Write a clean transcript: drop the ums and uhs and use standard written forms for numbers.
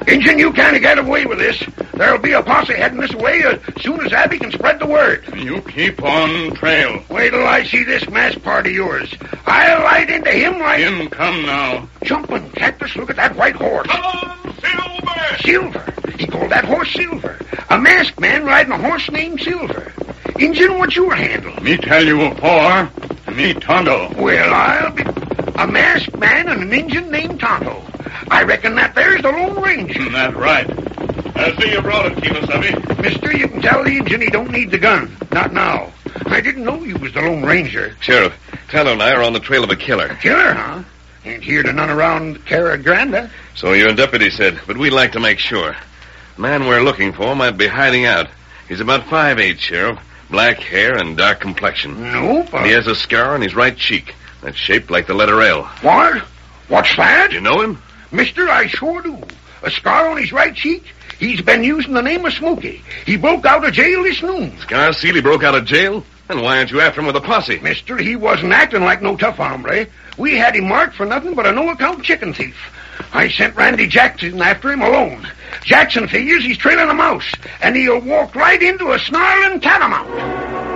Injun, you can't get away with this. There'll be a posse heading this way as soon as Abby can spread the word. You keep on trail. Wait till I see this masked part of yours. I'll light into him like... Him come now. Jumping, Cactus, look at that white horse. Come on, Silver! Silver. He called that horse Silver. A masked man riding a horse named Silver. Injun, what's your handle? Me tell you afore. Me Tonto. Well, I'll be... A masked man and an Injun named Tonto. I reckon that there's the Lone Ranger. That's right. I'll see you brought it, Kemosabe. Mister, you can tell the Injun he don't need the gun. Not now. I didn't know you was the Lone Ranger. Sheriff, Tonto and I are on the trail of a killer. Killer, huh? Ain't here to none around Cara Grande. So your deputy said, but we'd like to make sure. The man we're looking for might be hiding out. He's about 5'8", Sheriff. Black hair and dark complexion. Nope. And he has a scar on his right cheek that's shaped like the letter L. What? What's that? Do you know him? Mister, I sure do. A scar on his right cheek? He's been using the name of Smokey. He broke out of jail this noon. Scar Seeley broke out of jail? Then why aren't you after him with a posse? Mister, he wasn't acting like no tough hombre. We had him marked for nothing but a no-account chicken thief. I sent Randy Jackson after him alone. Jackson figures he's trailing a mouse, and he'll walk right into a snarling catamount.